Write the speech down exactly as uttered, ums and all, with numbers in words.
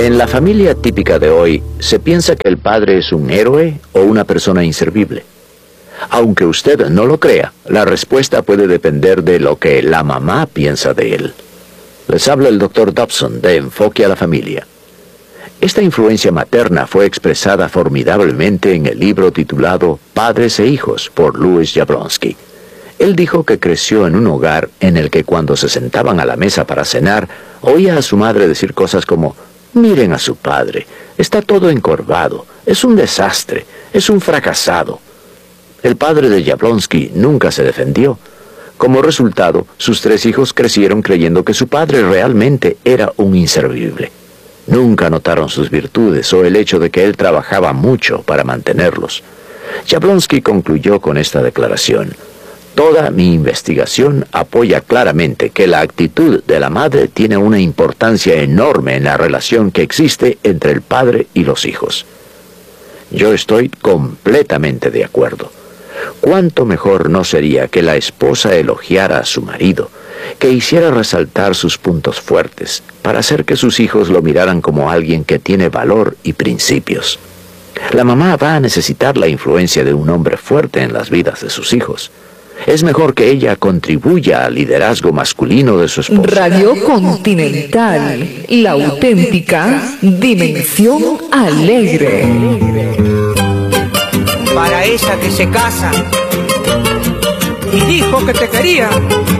En la familia típica de hoy, se piensa que el padre es un héroe o una persona inservible. Aunque usted no lo crea, la respuesta puede depender de lo que la mamá piensa de él. Les habla el doctor Dobson de Enfoque a la Familia. Esta influencia materna fue expresada formidablemente en el libro titulado Padres e Hijos por Louis Jablonski. Él dijo que creció en un hogar en el que cuando se sentaban a la mesa para cenar, oía a su madre decir cosas como: miren a su padre, está todo encorvado, es un desastre, es un fracasado. El padre de Jablonski nunca se defendió. Como resultado, sus tres hijos crecieron creyendo que su padre realmente era un inservible. Nunca notaron sus virtudes o el hecho de que él trabajaba mucho para mantenerlos. Jablonski concluyó con esta declaración: toda mi investigación apoya claramente que la actitud de la madre tiene una importancia enorme en la relación que existe entre el padre y los hijos. Yo estoy completamente de acuerdo. ¿Cuánto mejor no sería que la esposa elogiara a su marido, que hiciera resaltar sus puntos fuertes, para hacer que sus hijos lo miraran como alguien que tiene valor y principios? La mamá va a necesitar la influencia de un hombre fuerte en las vidas de sus hijos. Es mejor que ella contribuya al liderazgo masculino de su esposo. Radio Continental, la auténtica dimensión alegre. Para ella que se casa y dijo que te quería.